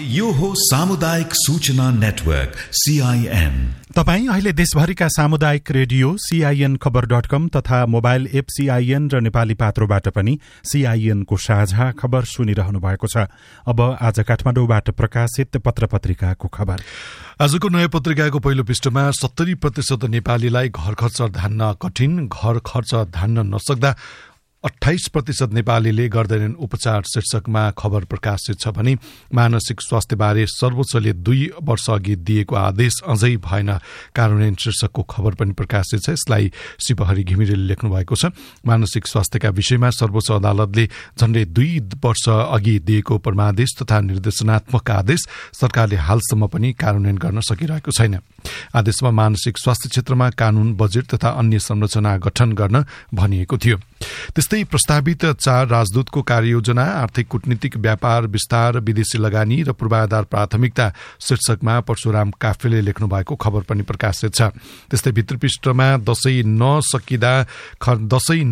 यो हो सामुदायिक सूचना नेटवर्क CIN। तपाईँ अहिले देशभरिका सामुदायिक रेडियो CIN खबर.com तथा मोबाइल एप CIN र नेपाली पात्रोबाट पनि CIN को साझा खबर सुनिरहनु भएको छ। अब आज काठमाडौँबाट प्रकाशित पत्रपत्रिकाको खबर। आजको नयाँ पत्रिकाको पहिलो पृष्ठमा 70% नेपालीलाई घर खर्च धान्न कठिन, घर खर्च धान्न नसक्दा 28% नेपालीले गर्दैनन् उपचार शीर्षकमा खबर प्रकाशित छ भने मानसिक स्वास्थ्यबारे सर्वोच्चले 2 वर्ष अघि दिएको आदेश अझै भएन कार्यान्वयन शीर्षकको खबर पनि प्रकाशित छ। यसलाई शिवहरि घिमिरेले लेख्नु भएको छ। मानसिक स्वास्थ्यका विषयमा सर्वोच्च अदालतले झण्डै 2 वर्ष अघि दिएको परमादेश तथा निर्देशनात्मक आदेश सरकारले हालसम्म पनि कार्यान्वयन गर्न सकिरहेको छैन। आदेशमा मानसिक स्वास्थ्य क्षेत्रमा कानून, बजेट तथा अन्य संरचना गठन गर्न भनिएको थियो। त्यस्तै प्रस्तावित 4 राजदूतको कार्ययोजना, आर्थिक कूटनीतिक व्यापार विस्तार, विदेशी लगानी र पूर्वाधार प्राथमिकता शीर्षकमा परशुराम काफ्लेले लेख्नु भएको खबर पनि प्रकाशित छ। त्यस्तै भित्र पृष्ठमा दशैं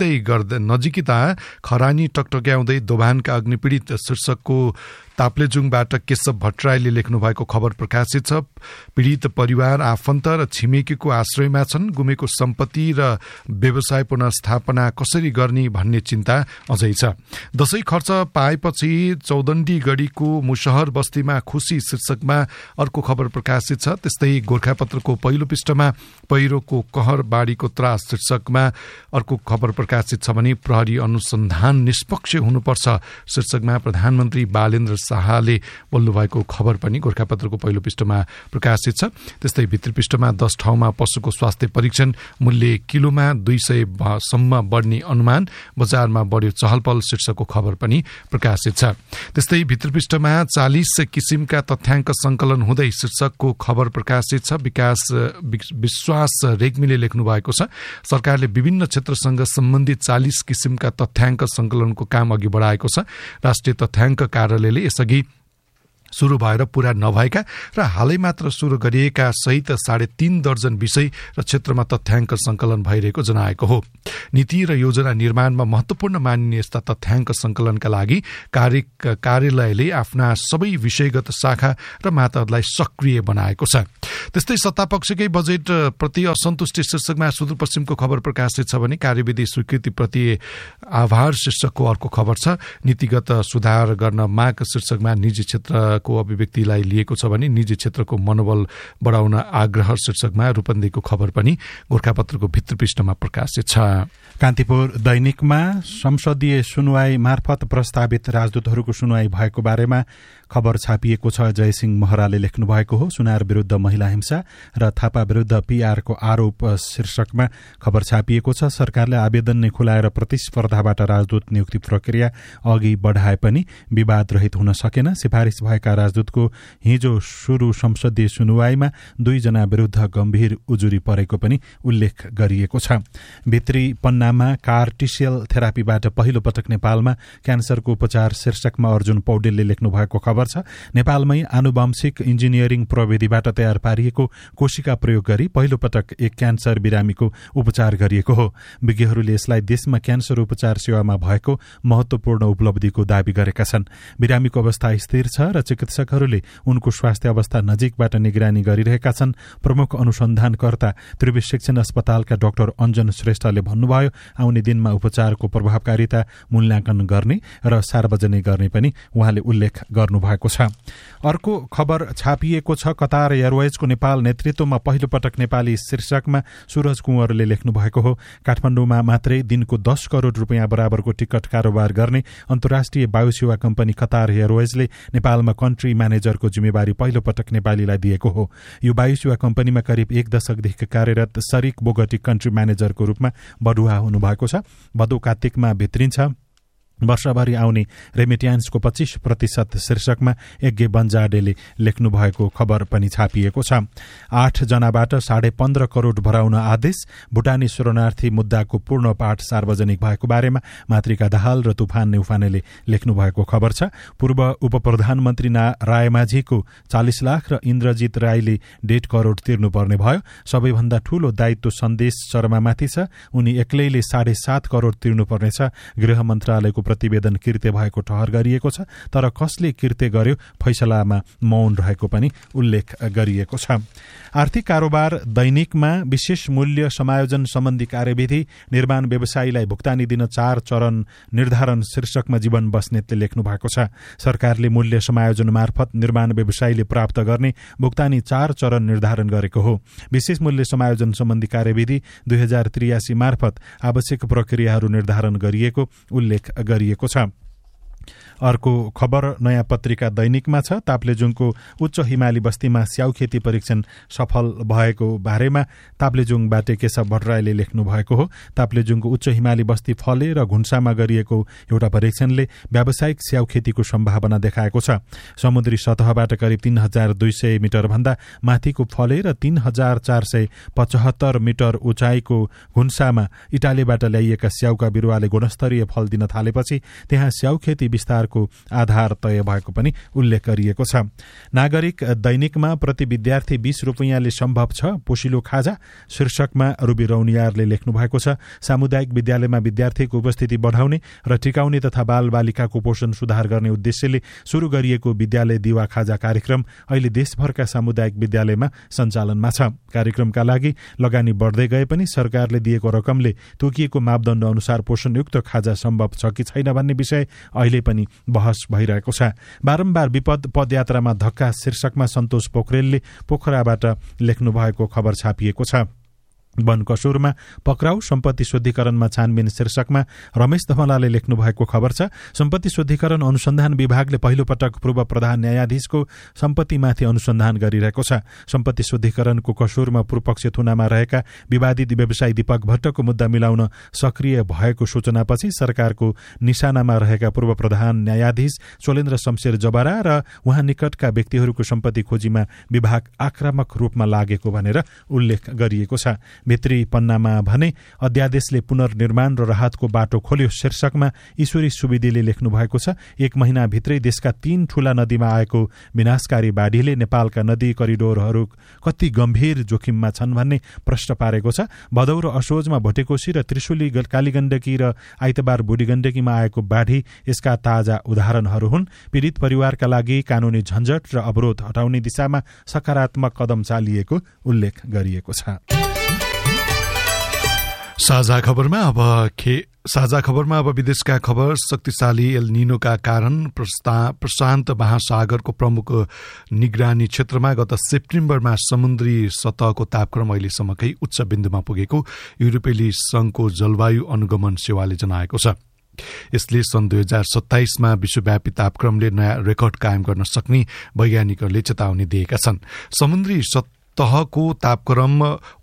नजिकिँदा खरानी टकटक्याउँदै दोभानका अग्निपीडित शीर्षकको ताप्लेजुङबाट केशव भट्टराईले लेख्नु भएको खबर प्रकाशित छ। पीडित परिवार, आफन्त र छिमेकीको आश्रयमा छन्। गुमेको सम्पत्ति र व्यवसाय पुनर्स्थापना कसरी गर्ने भन्ने चिन्ता अझै छ। दशैं खर्च पाएपछि चौदण्डी गढीको मुसहर बस्तीमा खुशी शीर्षकमा अर्को खबर प्रकाशित छ। त्यस्तै गोरखापत्रको पहिलो पृष्ठमा पहिरोको कहर, बाढीको त्रास शीर्षकमा अर्को खबर प्रकाशित छ भने प्रहरी अनुसन्धान निष्पक्ष हुनुपर्छ शीर्षकमा प्रधानमन्त्री बालेन्द्र शाहले बोल्नुभएको खबर पनि गोरखापत्रको पहिलो पृष्ठमा प्रकाशित छ। त्यस्तै भित्री पृष्ठमा 10 ठाउँमा पशुको स्वास्थ्य परीक्षण, मूल्य किलोमा 200 सम्म बढ्ने अनुमान, बजारमा बढ्यो चहलपहल शीर्षकको खबर पनि प्रकाशित छ। त्यस्तै भित्री पृष्ठमा 40 किसिमका तथ्याङ्क संकलन हुँदै शीर्षकको खबर प्रकाशित छ। विश्वास रेग्मीले लेख्नु भएको छ। सरकारले विभिन्न क्षेत्रसँग सम्बन्धित 40 किसिमका तथ्याङ्क संकलनको काम अघि बढाएको छ। राष्ट्रिय तथ्याङ्क कार्यालयले यसअघि सुरु भएर पूरा नभएका र हालै मात्र सुरु गरिएका सहित 3.5 दर्जन विषय र क्षेत्रमा तथ्याङ्क संकलन भइरहेको जनाएको हो। नीति र योजना निर्माणमा महत्वपूर्ण मानिने यस्ता तथ्याङ्क संकलनका लागि कार्यालयले आफ्ना सबै विषयगत शाखा र माताहरूलाई सक्रिय बनाएको छ। त्यस्तै सत्तापक्षकै बजेट प्रति असन्तुष्टि शीर्षकमा सुदूरपश्चिमको खबर प्रकाशित छ भने कार्यविधि स्वीकृति प्रति आभार शीर्षकको अर्को खबर छ। नीतिगत सुधार गर्न माग शीर्षकमा निजी क्षेत्र को अभिव्यक्तिलाई लिएको छ भने निजी क्षेत्रको मनोबल बढाउन आग्रह शीर्षकमा रूपन्देहीको खबर पनि गोरखापत्रको भित्र पृष्ठमा प्रकाशित छ। कान्तिपुर दैनिकमा संसदीय सुनवाई मार्फत प्रस्तावित राजदूतहरूको सुनवाई भएको बारेमा खबर छापिएको छ। जयसिंह महराले लेख्नु भएको हो। सुनार विरुद्ध महिला हिंसा र थापा विरुद्ध PR को आरोप शीर्षकमा खबर छापिएको छ। सरकारले आवेदन नै खुलाएर प्रतिस्पर्धाबाट राजदूत नियुक्ति प्रक्रिया अघि बढाए पनि विवाद रहित हुन सकेन। सिफारिस भएका राजदूतको हिजो सुरु संसदीय सुनवाईमा 2 जना विरुद्ध गम्भीर उजुरी परेको पनि उल्लेख गरिएको छ। भित्री पन्नामा कार्टिसियल थेरापीबाट पहिलो पटक नेपालमा क्यान्सरको उपचार शीर्षकमा अर्जुन पौडेलले लेख्नु भएको खबर छ। नेपालमै आनुवंशिक इन्जिनियरिङ प्रविधिबाट तयार पारिएको कोशिका प्रयोग गरी पहिलो पटक एक क्यान्सर बिरामीको उपचार गरिएको हो। विज्ञहरूले यसलाई देशमा क्यान्सर उपचार सेवामा भएको महत्वपूर्ण उपलब्धिको दावी गरेका छन्। बिरामीको अवस्था स्थिर छ र चिकित्सकहरूले उनको स्वास्थ्य अवस्था नजिकबाट निगरानी गरिरहेका छन्। प्रमुख अनुसन्धानकर्ता त्रिवी शिक्षण अस्पतालका डाक्टर अञ्जन श्रेष्ठले भन्नुभयो, आउने दिनमा उपचारको प्रभावकारिता मूल्याङ्कन गर्ने र सार्वजनिक गर्ने पनि उहाँले उल्लेख गर्नुभएको छ। अर्को खबर छापिएको छ। कतार एयरवेजको नेपाल नेतृत्वमा पहिलो पटक नेपाली शीर्षकमा सूरज कुँवरले लेख्नु भएको हो। काठमाडौँमा मात्रै दिनको 10 करोड रुपियाँ बराबरको टिकट कारोबार गर्ने अन्तर्राष्ट्रिय वायुसेवा कम्पनी कतार एयरवेजले नेपालमा कन्ट्री म्यानेजरको जिम्मेवारी पहिलो पटक नेपालीलाई दिएको हो। यो वायुसेवा कम्पनीमा करिब 1 दशकदेखि कार्यरत शरीक बोगटी कन्ट्री म्यानेजरको रूपमा बढुवा हुनुभएको छ। भदौ कार्तिकमा भित्रिन्छ। वर्षभरि आउने रेमिट्यान्सको 25% शीर्षकमा यज्ञ बन्जाडेले लेख्नु भएको खबर पनि छापिएको छ। 8 जनाबाट 15.5 करोड भराउन आदेश। भुटानी शरणार्थी मुद्दाको पूर्ण पाठ सार्वजनिक भएको बारेमा मातृका दाहाल र तुफान नेउफानेले लेख्नु भएको खबर छ। पूर्व उपप्रधानमन्त्री रायमाझीको 40 लाख र इन्द्रजित राईले 1.5 करोड तिर्नुपर्ने भयो। सबैभन्दा ठूलो दायित्व सन्देश शर्मामाथि छ। उनी एक्लैले 7.5 करोड तिर्नुपर्नेछ। गृह मन्त्रालयको प्रतिवेदन कृत्य भएको ठहर गरिएको छ, तर कसले कृत्य गर्यो फैसलामा मौन रहेको पनि उल्लेख गरिएको छ। आर्थिक कारोबार दैनिकमा विशेष मूल्य समायोजन सम्बन्धी कार्यविधि निर्माण व्यवसायीलाई भुक्तानी दिन 4 चरण निर्धारण शीर्षकमा जीवन बस्नेतले लेख्नु भएको छ। सरकारले मूल्य समायोजन मार्फत निर्माण व्यवसायीले प्राप्त गर्ने भुक्तानी 4 चरण निर्धारण गरेको हो। विशेष मूल्य समायोजन सम्बन्धी कार्यविधि 2083 मार्फत आवश्यक प्रक्रियाहरू निर्धारण गरिएको उल्लेख गरिएको छ। अर्को खबर नयाँ पत्रिका दैनिकमा छ। ताप्लेजुङको उच्च हिमाली बस्तीमा स्याउ खेती परीक्षण सफल भएको बारेमा ताप्लेजुङबाट केशव भट्टराईले लेख्नु भएको हो। ताप्लेजुङको उच्च हिमाली बस्ती फले र घुन्सामा गरिएको एउटा परीक्षणले व्यावसायिक स्याउ खेतीको सम्भावना देखाएको छ। समुद्री सतहबाट करिब 3200 मिटर भन्दा माथिको फले र 3475 मिटर उचाइको घुन्सामा इटालीबाट ल्याइएका स्याउका बिरुवाले गुणस्तरीय फल दिन थालेपछि त्यहाँ स्याउ खेती विस्तारको आधार तय भएको पनि उल्लेख गरिएको छ। नागरिक दैनिकमा प्रति विद्यार्थी 20 रुपैयाँले सम्भव छ पोसिलो खाजा शीर्षकमा रुबी रौनियारले लेख्नु भएको छ। सामुदायिक विद्यालयमा विद्यार्थीको उपस्थिति बढाउने र टिकाउने तथा बाल बालिकाको पोषण सुधार गर्ने उद्देश्यले शुरू गरिएको विद्यालय दिवा खाजा कार्यक्रम अहिले देशभरका सामुदायिक विद्यालयमा सञ्चालनमा छ। कार्यक्रमका लागि लगानी बढ्दै गए पनि सरकारले दिएको रकमले तोकिएको मापदण्ड अनुसार पोषणयुक्त खाजा सम्भव छ कि छैन भन्ने विषय अहिले पनि बहस भइरहेको छ। बारम्बार विपद पदयात्रामा धक्का शीर्षकमा सन्तोष पोखरेलले पोखराबाट लेख्नु भएको खबर छापिएको छ। वनकसुरमा पक्राउ सम्पत्ति शुद्धिकरणमा छानबिन शीर्षकमा रमेश धमलाले लेख्नु भएको खबर छ। सम्पत्ति शुद्धिकरण अनुसन्धान विभागले पहिलो पटक पूर्व प्रधान न्यायाधीशको सम्पत्तिमाथि अनुसन्धान गरिरहेको छ। सम्पत्ति शुद्धिकरणको कसुरमा पूर्वपक्ष थुनामा रहेका विवादित व्यवसायी दीपक भट्टको मुद्दा मिलाउन सक्रिय भएको सूचनापछि सरकारको निशानामा रहेका पूर्व प्रधान न्यायाधीश चोलेन्द्र शमशेर जबरा र उहाँ निकटका व्यक्तिहरूको सम्पत्ति खोजीमा विभाग आक्रामक रूपमा लागेको भनेर उल्लेख गरिएको छ। भित्री पन्नामा भने अध्यादेशले पुनर्निर्माण र राहतको बाटो खोल्यो शीर्षकमा ईश्वरी सुवेदीले लेख्नु भएको छ। 1 महिनाभित्रै देशका 3 ठूला नदीमा आएको विनाशकारी बाढीले नेपालका नदी करिडोरहरू कति गम्भीर जोखिममा छन् भन्ने प्रश्न पारेको छ। भदौ र असोजमा भोटेकोशी र त्रिशुली कालीगण्डकी र आइतबार बुढीगण्डकीमा आएको बाढी यसका ताजा उदाहरणहरू हुन्। पीडित परिवारका लागि कानूनी झन्झट र अवरोध हटाउने दिशामा सकारात्मक कदम चालिएको उल्लेख गरिएको छ। साझा खबरमा अब विदेशका खबर। शक्तिशाली एल निनोका कारण प्रशान्त महासागरको प्रमुख निगरानी क्षेत्रमा गत सेप्टेम्बरमा समुद्री सतहको तापक्रम अहिलेसम्मकै उच्च बिन्दुमा पुगेको युरोपेली संघको जलवायु अनुगमन सेवाले जनाएको छ। यसले सन् 2027मा विश्वव्यापी तापक्रमले नयाँ रेकर्ड कायम गर्न सक्ने वैज्ञानिकहरूले चेतावनी दिएका छन्। समुद्री तहको तापक्रम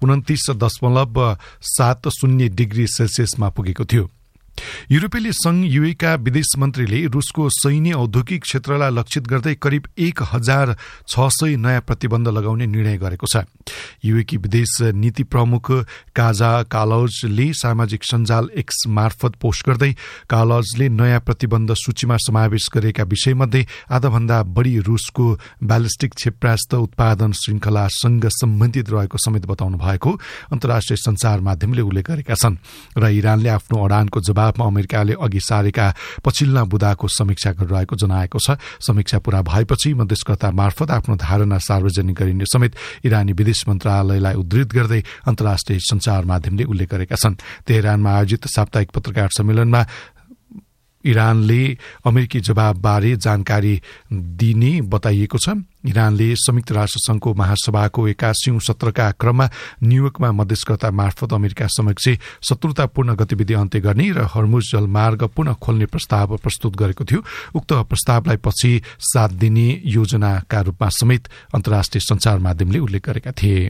29.70 डिग्री सेल्सियसमा पुगेको थियो। युरोपेली संघ युएका विदेश मन्त्रीले रुसको सैन्य औद्योगिक क्षेत्रलाई लक्षित गर्दै करिब 1600 नयाँ प्रतिबन्ध लगाउने निर्णय गरेको छ। युएकी विदेश नीति प्रमुख काजा कालौजले सामाजिक सञ्जाल एक्स मार्फत पोस्ट गर्दै कालौजले नयाँ प्रतिबन्ध सूचीमा समावेश गरेका विषयमध्ये आधाभन्दा बढी रुसको ब्यालिस्टिक क्षेपणास्त्र उत्पादन श्रृङ्खलासँग सम्बन्धित रहेको समेत बताउनु भएको अन्तर्राष्ट्रिय सञ्चार माध्यमले उल्लेख गरेका छन्। र इरानले आफ्नो अडानको जवाबमा अमेरिकाले अघि सारेका पछिल्ला बुदाको समीक्षा गरिरहेको जनाएको छ। समीक्षा पूरा भएपछि मध्यस्थता मार्फत आफ्नो धारणा सार्वजनिक गरिने समेत इरानी विदेश मन्त्रालयलाई उद्धृत गर्दै अन्तर्राष्ट्रिय सञ्चार माध्यमले उल्लेख गरेका छन्। तेहरानमा आयोजित साप्ताहिक पत्रकार सम्मेलनमा इरानले अमेरिकी जवाबबारे जानकारी दिने बताइएको छ। इरानले संयुक्त राष्ट्र संघको महासभाको 81औं सत्रका क्रममा न्युयोर्कमा मध्यस्थता मार्फत अमेरिका समक्ष शत्रुतापूर्ण गतिविधि अन्त्य गर्ने र हर्मुज जलमार्ग पुनः खोल्ने प्रस्ताव प्रस्तुत गरेको थियो। उक्त प्रस्तावलाई पछि 7 दिने योजनाका रूपमा समेत अन्तर्राष्ट्रिय सञ्चार माध्यमले उल्लेख गरेका थिए।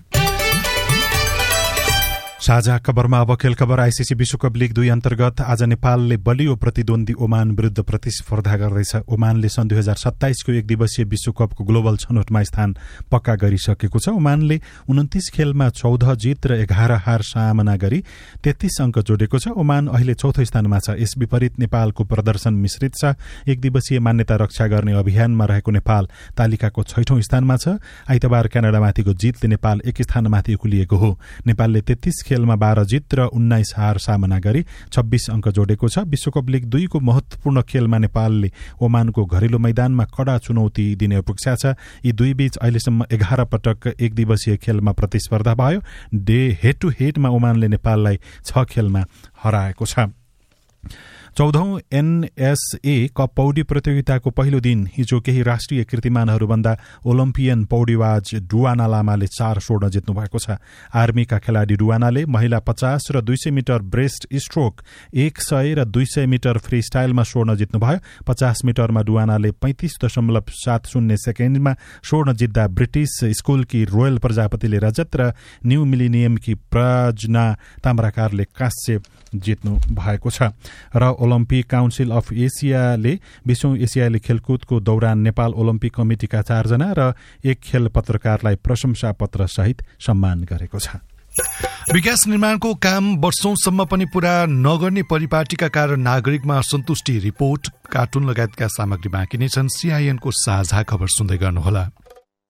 साझा खबरमा अब खेल खबर। आइसिसी विश्वकप लीग 2 अन्तर्गत आज नेपालले बलियो प्रतिद्वन्दी ओमान विरुद्ध प्रतिस्पर्धा गर्दैछ। ओमानले सन् 2027 को 1 दिवसीय विश्वकपको ग्लोबल छनौटमा स्थान पक्का गरिसकेको छ। ओमानले 29 खेलमा 14 जित र 11 हार सामना गरी 33 अङ्क जोडेको छ। ओमान अहिले चौथो स्थानमा छ। यस विपरीत नेपालको प्रदर्शन मिश्रित छ। 1 दिवसीय मान्यता रक्षा गर्ने अभियानमा रहेको नेपाल तालिकाको 6औं स्थानमा छ। आइतबार क्यानाडामाथिको जितले नेपाल 1 स्थानमाथि उक्लिएको हो। नेपालले 33 खेलमा 12 जित र 19 हार सामना गरी 26 अङ्क जोडेको छ। विश्वकप लिग 2 को महत्वपूर्ण खेलमा नेपालले ओमानको घरेलु मैदानमा कडा चुनौती दिने अपेक्षा छ। यी दुई बीच अहिलेसम्म 11 पटक एक दिवसीय खेलमा प्रतिस्पर्धा भयो। हेड टु हेडमा ओमानले नेपाललाई 6 खेलमा हराएको छ। 14औं एनएसए कप पौडी प्रतियोगिताको पहिलो दिन हिजो केही राष्ट्रिय कीर्तिमानहरूभन्दा ओलम्पियन पौडीबाज डुवाना लामाले 4 स्वर्ण जित्नु भएको छ। आर्मीका खेलाडी डुवानाले महिला 50 र 200 मिटर ब्रेस्ट स्ट्रोक, 100 र 200 मिटर फ्री स्टाइलमा स्वर्ण जित्नुभयो। 50 मिटरमा डुवानाले 35.70 सेकेन्डमा स्वर्ण जित्दा ब्रिटिस स्कुलकी रोयल प्रजापतिले रजत र न्यू मिलिनियमकी प्रजना ताम्राकारले काँस्य जित्नु भएको छ। र ओलम्पिक काउन्सिल अफ एसियाले 20औं एसियाली खेलकुदको दौरान नेपाल ओलम्पिक कमिटिका 4 जना र एक खेल पत्रकारलाई प्रशंसा पत्र सहित सम्मान गरेको छ। विकास निर्माणको काम वर्षौंसम्म पनि पूरा नगर्ने परिपाटीका कारण नागरिकमा असन्तुष्टि, रिपोर्ट, कार्टुन लगायतका सामग्री बाँकी नै छन्। सीआईएनको साझा खबर सुन्दै गर्नुहोला।